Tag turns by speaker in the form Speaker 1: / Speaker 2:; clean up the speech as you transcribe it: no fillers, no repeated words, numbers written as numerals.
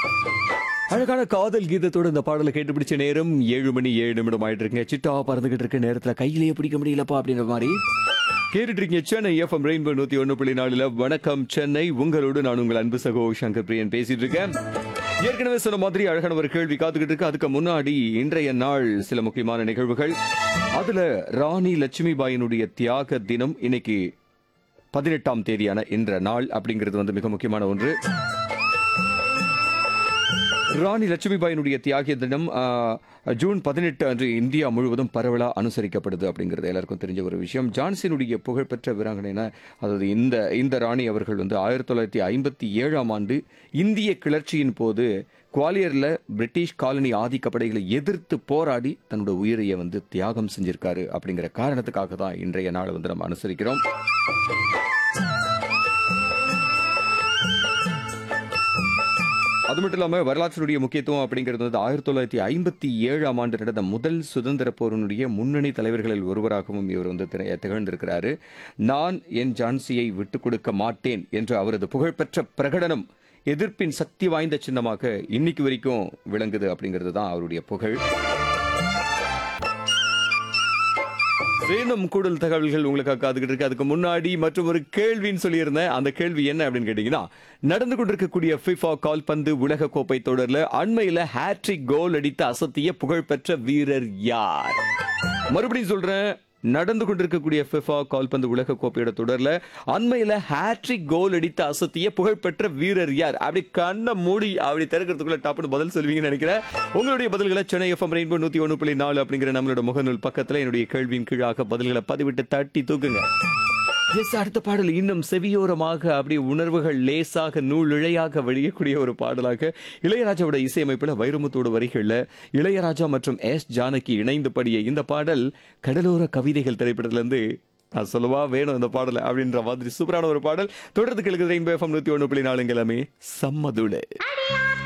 Speaker 1: அழகான காதல் கீதத்தோட இந்த பாடலை கேட்டுப்பிடிச்ச நேரம் 7 மணி 7 நிமிடம் ஆயிட்டு இருக்குங்க. சிட்டா பறந்துகிட்டு இருக்க நேரத்துல கையிலேயே பிடிக்க முடியலப்பா அப்படின்ற மாதிரி கேட்டுட்டு இருக்கீங்க. சென்னை எஃப்எம் ரெயின்போ 101.4 வணக்கம் சென்னை. உங்களோடு நான் உங்கள் அன்பு சகோ சங்கர் பிரியன் பேசிட்டு இருக்கேன். ஏற்கனவே சொன்ன மாதிரி அழகான ஒரு கேள்வி காத்துக்கிட்டு இருக்கு. அதுக்கு முன்னாடி இன்றைய நாள் சில முக்கியமான நிகழ்வுகள். அதுல ராணி லட்சுமிபாயினுடைய தியாக தினம் இன்னைக்கு 18ஆம் தேதியான இன்ற நாள் அப்படிங்கிறது மிக முக்கியமான ஒன்று. ராணி லட்சுமிபாயினுடைய தியாகிய தினம் ஜூன் 18 அன்று இந்தியா முழுவதும் பரவலா அனுசரிக்கப்படுது அப்படிங்கிறது எல்லாருக்கும் தெரிஞ்ச ஒரு விஷயம். ஜான்சினுடைய புகழ்பெற்ற வீராங்கனை, அதாவது இந்த ராணி அவர்கள் 1957ஆம் ஆண்டு இந்திய கிளர்ச்சியின் போது குவாலியர்ல பிரிட்டிஷ் காலனி ஆதிக்க படைகளை எதிர்த்து போராடி தன்னோட உயிரையை தியாகம் செஞ்சிருக்காரு. அப்படிங்கிற காரணத்துக்காக தான் இன்றைய நாளை நம்ம அனுசரிக்கிறோம். அது மட்டும் இல்லாம வரலாற்றினுடைய முக்கியத்துவம் அப்படிங்கிறது 1957ஆம் ஆண்டு நடந்த முதல் சுதந்திர போரினுடைய முன்னணி தலைவர்களில் ஒருவராகவும் இவர் திகழ்ந்திருக்கிறாரு. நான் என் ஜான்சியை விட்டுக் கொடுக்க மாட்டேன் என்ற அவரது புகழ்பெற்ற பிரகடனம் எதிர்ப்பின் சக்தி வாய்ந்த சின்னமாக இன்னைக்கு வரைக்கும் விளங்குது அப்படிங்கிறது தான் அவருடைய புகழ். வேணும் கூடுதல் தகவல்கள் உங்களுக்காக காத்துக்கிட்டு இருக்கு. அதுக்கு முன்னாடி மற்றும் ஒரு கேள்வின்னு சொல்லியிருந்தேன். அந்த கேள்வி என்ன அப்படின்னு கேட்டீங்கன்னா, நடந்து கொண்டிருக்கக்கூடிய ஃபிஃபா கால்பந்து உலக கோப்பை தொடர்ல அண்மையில ஹேட்ரிக் கோல் அடித்து அசத்திய புகழ்பெற்ற வீரர் யார்? மறுபடியும் சொல்றேன், நடந்து கொண்டிருக்கக்கூடிய ஃபிஃபா கால்பந்து உலக கோப்பையோட தொடர்ல அண்மையில ஹேட்ரிக் கோல் அடித்து அசத்திய புகழ்பெற்ற வீரர் யார்? அப்படி கண்ண மூடி அப்படி திறக்கிறதுக்குள்ள டாப்னு பதில் சொல்வீங்கன்னு நினைக்கிறேன். உங்களுடைய பதில்களை சென்னை எஃப்எம் ரெயின்போ 101.4 அப்படிங்கிற நம்மளோட முகநூல் பக்கத்துல என்னுடைய கேள்வியின் கீழாக பதில்களை பதிவிட்டு தட்டி தூக்குங்க. அடுத்த பாடல் இன்னும் செவியோரமாக அப்படி உணர்வுகள் லேசாக நூல் இழையாக வழியக்கூடிய ஒரு பாடலாக இளையராஜாவோட இசையமைப்புல வைரமுத்தோட வரிகள்ல இளையராஜா மற்றும் எஸ் ஜானகி இணைந்து பாடிய இந்த பாடல் கடலோர கவிதைகள் திரைப்படத்துல இருந்து நான் சொல்லவா வேணும் இந்த பாடல அப்படின்ற மாதிரி சூப்பரான ஒரு பாடல். தொடர்ந்து கேளுங்க. ரெயின்போ எஃப்எம் 101.4 எல்லாமே சம்மதுளே.